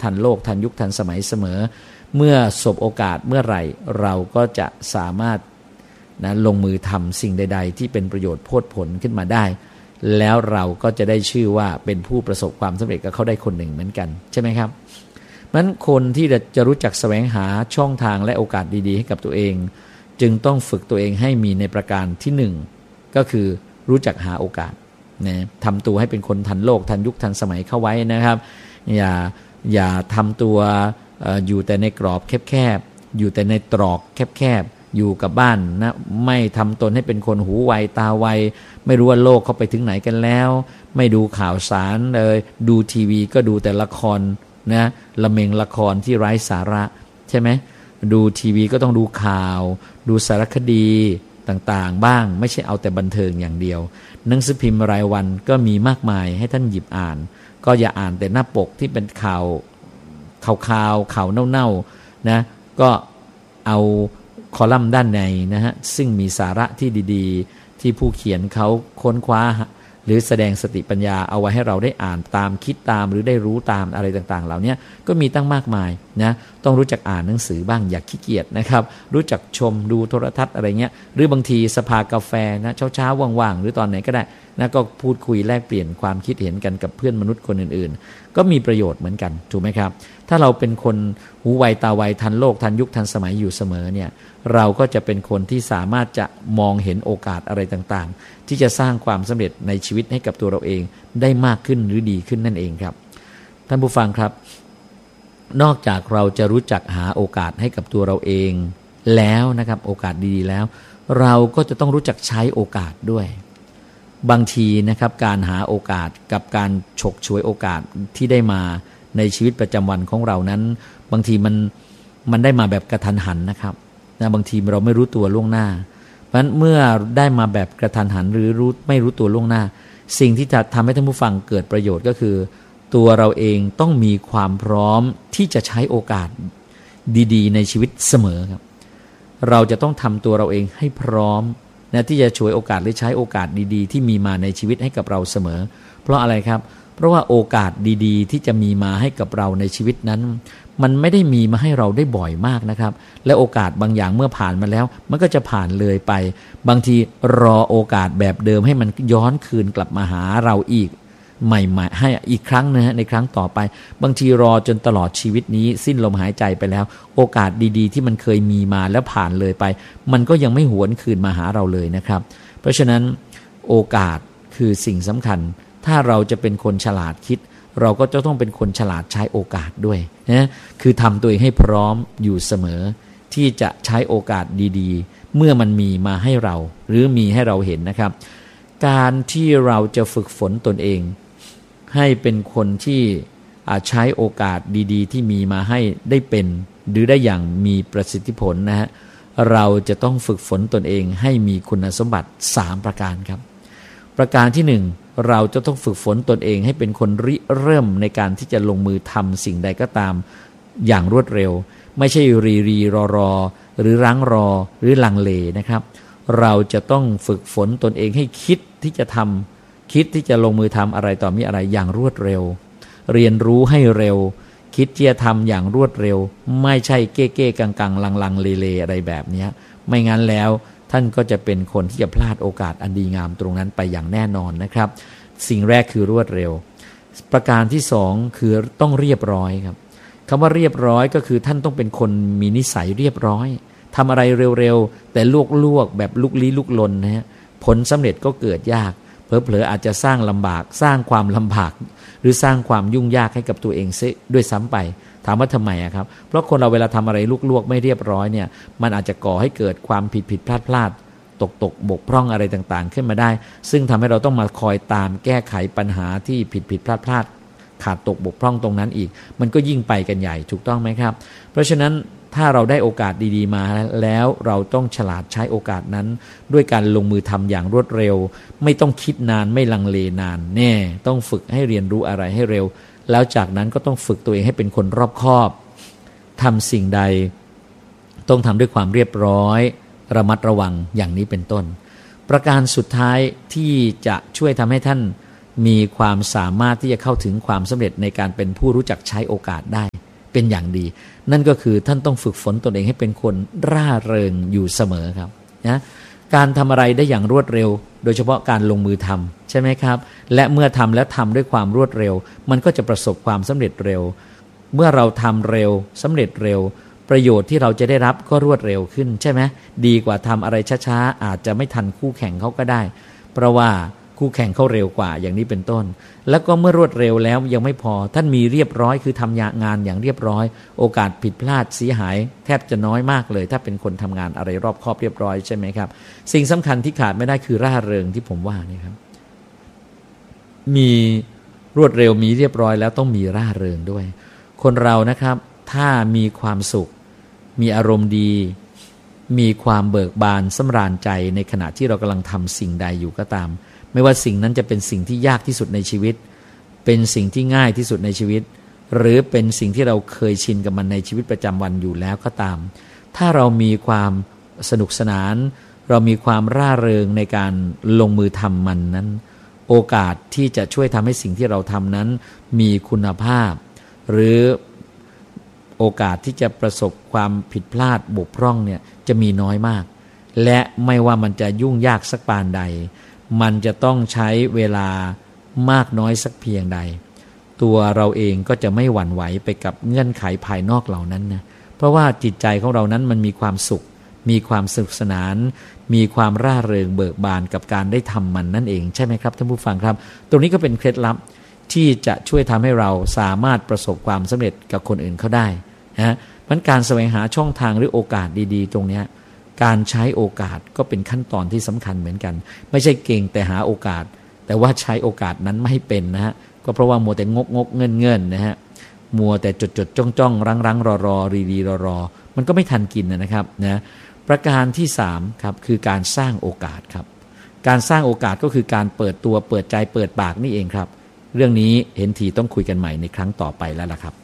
ทันโลกทันยุคทันสมัยเสมอเมื่อสบโอกาสเมื่อไหร่เราก็จะสามารถลงมือทำสิ่งใดๆที่เป็นประโยชน์โพดผลขึ้นมาได้แล้วเราก็จะได้ชื่อว่าเป็นผู้ประสบความสำเร็จกับเขาได้คนหนึ่งเหมือนกันใช่ไหมครับนั้นคนที่จะรู้จักแสวงหาช่องทางและโอกาสดีๆให้กับตัวเองจึงต้องฝึกตัวเองให้มีในประการที่หนึ่งก็คือรู้จักหาโอกาสนะทำตัวให้เป็นคนทันโลกทันยุคทันสมัยเข้าไว้นะครับอย่าทำตัวอยู่แต่ในกรอบแคบๆอยู่แต่ในตรอกแคบๆอยู่กับบ้านนะไม่ทำตนให้เป็นคนหูไวตาไวไม่รู้ว่าโลกเขาไปถึงไหนกันแล้วไม่ดูข่าวสารเลยดูทีวีก็ดูแต่ละครนะละเมงละครที่ไร้สาระใช่ไหมดูทีวีก็ต้องดูข่าวดูสารคดีต่างๆบ้างไม่ใช่เอาแต่บันเทิงอย่างเดียวหนังสือพิมพ์รายวันก็มีมากมายให้ท่านหยิบอ่านก็อย่าอ่านแต่หน้าปกที่เป็นข่าวเน่าๆนะก็เอาคอลัมน์ด้านในนะฮะซึ่งมีสาระที่ดีๆที่ผู้เขียนเขาค้นคว้าหรือแสดงสติปัญญาเอาไว้ให้เราได้อ่านตามคิดตามหรือได้รู้ตามอะไรต่างๆเหล่านี้ก็มีตั้งมากมายนะต้องรู้จักอ่านหนังสือบ้างอย่าขี้เกียจนะครับรู้จักชมดูโทรทัศน์อะไรเงี้ยหรือบางทีสภากาแฟนะเช้าๆว่างๆหรือตอนไหนก็ได้นะก็พูดคุยแลกเปลี่ยนความคิดเห็นกันกับเพื่อนมนุษย์คนอื่นๆก็มีประโยชน์เหมือนกันถูกไหมครับถ้าเราเป็นคนหูไวตาไวทันโลกทันยุคทันสมัยอยู่เสมอเนี่ยเราก็จะเป็นคนที่สามารถจะมองเห็นโอกาสอะไรต่างๆที่จะสร้างความสำเร็จในชีวิตให้กับตัวเราเองได้มากขึ้นหรือดีขึ้นนั่นเองครับท่านผู้ฟังครับนอกจากเราจะรู้จักหาโอกาสให้กับตัวเราเองแล้วนะครับโอกาสดีๆแล้วเราก็จะต้องรู้จักใช้โอกาสด้วยบางทีนะครับการหาโอกาสกับการฉกฉวยโอกาสที่ได้มาในชีวิตประจำวันของเรานั้นบางทีมันได้มาแบบกระทันหันนะครับบางทีเราไม่รู้ตัวล่วงหน้าเพราะฉะนั้นเมื่อได้มาแบบกระทันหันหรือไม่รู้ตัวล่วงหน้าสิ่งที่จะทำให้ท่านผู้ฟังเกิดประโยชน์ก็คือตัวเราเองต้องมีความพร้อมที่จะใช้โอกาสดีๆในชีวิตเสมอครับเราจะต้องทำตัวเราเองให้พร้อมนะที่จะฉวยโอกาสหรือใช้โอกาสดีๆที่มีมาในชีวิตให้กับเราเสมอเพราะอะไรครับเพราะว่าโอกาสดีๆที่จะมีมาให้กับเราในชีวิตนั้นมันไม่ได้มีมาให้เราได้บ่อยมากนะครับและโอกาสบางอย่างเมื่อผ่านมาแล้วมันก็จะผ่านเลยไปบางทีรอโอกาสแบบเดิมให้มันย้อนคืนกลับมาหาเราอีกใหม่ๆให้อีกครั้งนะฮะในครั้งต่อไปบางทีรอจนตลอดชีวิตนี้สิ้นลมหายใจไปแล้วโอกาสดีๆที่มันเคยมีมาแล้วผ่านเลยไปมันก็ยังไม่หวนคืนมาหาเราเลยนะครับเพราะฉะนั้นโอกาสคือสิ่งสำคัญถ้าเราจะเป็นคนฉลาดคิดเราก็จะต้องเป็นคนฉลาดใช้โอกาสด้วยนะคือทำตัวเองให้พร้อมอยู่เสมอที่จะใช้โอกาสดีๆเมื่อมันมีมาให้เราหรือมีให้เราเห็นนะครับการที่เราจะฝึกฝนตนเองให้เป็นคนที่ใช้โอกาสดีๆที่มีมาให้ได้เป็นหรือได้อย่างมีประสิทธิผลนะฮะเราจะต้องฝึกฝนตนเองให้มีคุณสมบัติ3ประการครับประการที่1เราจะต้องฝึกฝนตนเองให้เป็นคนริเริ่มในการที่จะลงมือทำสิ่งใดก็ตามอย่างรวดเร็วไม่ใช่รีรอหรือรั้งรอหรือลังเลนะครับเราจะต้องฝึกฝนตนเองให้คิดที่จะลงมือทำอะไรต่อมีอะไรอย่างรวดเร็วเรียนรู้ให้เร็วคิดที่จะทำอย่างรวดเร็วไม่ใช่เก้ๆกังๆลังเลอะไรแบบนี้ไม่งั้นแล้วท่านก็จะเป็นคนที่จะพลาดโอกาสอันดีงามตรงนั้นไปอย่างแน่นอนนะครับสิ่งแรกคือรวดเร็วประการที่2คือต้องเรียบร้อยครับคำว่าเรียบร้อยก็คือท่านต้องเป็นคนมีนิสัยเรียบร้อยทำอะไรเร็วๆแต่ลวกแบบลุกลี้ลุกลนนะฮะผลสำเร็จก็เกิดยากเผลอๆอาจจะสร้างความลำบากหรือสร้างความยุ่งยากให้กับตัวเองด้วยซ้ำไปถามว่าทำไมครับเพราะคนเราเวลาทำอะไรลวกๆไม่เรียบร้อยเนี่ยมันอาจจะก่อให้เกิดความผิดพลาดตกบกพร่องอะไรต่างๆขึ้นมาได้ซึ่งทำให้เราต้องมาคอยตามแก้ไขปัญหาที่ผิดพลาดขาดตกบกพร่องตรงนั้นอีกมันก็ยิ่งไปกันใหญ่ถูกต้องไหมครับเพราะฉะนั้นถ้าเราได้โอกาสดีๆมาแล้วเราต้องฉลาดใช้โอกาสนั้นด้วยการลงมือทำอย่างรวดเร็วไม่ต้องคิดนานไม่ลังเลนานแน่ต้องฝึกให้เรียนรู้อะไรให้เร็วแล้วจากนั้นก็ต้องฝึกตัวเองให้เป็นคนรอบคอบทำสิ่งใดต้องทำด้วยความเรียบร้อยระมัดระวังอย่างนี้เป็นต้นประการสุดท้ายที่จะช่วยทำให้ท่านมีความสามารถที่จะเข้าถึงความสำเร็จในการเป็นผู้รู้จักใช้โอกาสได้เป็นอย่างดีนั่นก็คือท่านต้องฝึกฝนตนเองให้เป็นคนร่าเริงอยู่เสมอครับนะการทำอะไรได้อย่างรวดเร็วโดยเฉพาะการลงมือทำใช่ไหมครับและเมื่อทำแล้วทำด้วยความรวดเร็วมันก็จะประสบความสำเร็จเร็วเมื่อเราทำเร็วสำเร็จเร็วประโยชน์ที่เราจะได้รับก็รวดเร็วขึ้นใช่ไหมดีกว่าทำอะไรช้าๆอาจจะไม่ทันคู่แข่งเขาก็ได้เพราะว่าคู่แข่งเขาเร็วกว่าอย่างนี้เป็นต้นแล้วก็เมื่อรวดเร็วแล้วยังไม่พอท่านมีเรียบร้อยคือทำงานอย่างเรียบร้อยโอกาสผิดพลาดเสียหายแทบจะน้อยมากเลยถ้าเป็นคนทำงานอะไรรอบคอบเรียบร้อยใช่ไหมครับสิ่งสำคัญที่ขาดไม่ได้คือร่าเริงที่ผมว่านี่ครับมีรวดเร็วมีเรียบร้อยแล้วต้องมีร่าเริงด้วยคนเรานะครับถ้ามีความสุขมีอารมณ์ดีมีความเบิกบานสำราญใจในขณะที่เรากำลังทำสิ่งใดอยู่ก็ตามไม่ว่าสิ่งนั้นจะเป็นสิ่งที่ยากที่สุดในชีวิตเป็นสิ่งที่ง่ายที่สุดในชีวิตหรือเป็นสิ่งที่เราเคยชินกับมันในชีวิตประจำวันอยู่แล้วก็ตามถ้าเรามีความสนุกสนานเรามีความร่าเริงในการลงมือทำมันนั้นโอกาสที่จะช่วยทำให้สิ่งที่เราทำนั้นมีคุณภาพหรือโอกาสที่จะประสบความผิดพลาดบกพร่องเนี่ยจะมีน้อยมากและไม่ว่ามันจะยุ่งยากสักปานใดมันจะต้องใช้เวลามากน้อยสักเพียงใดตัวเราเองก็จะไม่หวั่นไหวไปกับเงื่อนไขภายนอกเหล่านั้นนะเพราะว่าจิตใจของเรานั้นมันมีความสุขมีความสนุกสนานมีความร่าเริงเบิกบานกับการได้ทำมันนั่นเองใช่ไหมครับท่านผู้ฟังครับตรงนี้ก็เป็นเคล็ดลับที่จะช่วยทำให้เราสามารถประสบความสำเร็จกับคนอื่นเขาได้นะเพราะการแสวงหาช่องทางหรือโอกาสดีๆตรงนี้การใช้โอกาสก็เป็นขั้นตอนที่สำคัญเหมือนกันไม่ใช่เก่งแต่หาโอกาสแต่ว่าใช้โอกาสนั้นไม่เป็นนะฮะก็เพราะว่ามัวแต่งกเงินนะฮะมัวแต่จดจ้องรั้งรอรีรอมันก็ไม่ทันกินนะครับนะประการที่3ครับคือการสร้างโอกาสครับการสร้างโอกาสก็คือการเปิดตัวเปิดใจเปิดปากนี่เองครับเรื่องนี้เห็นทีต้องคุยกันใหม่ในครั้งต่อไปแล้วล่ะครับ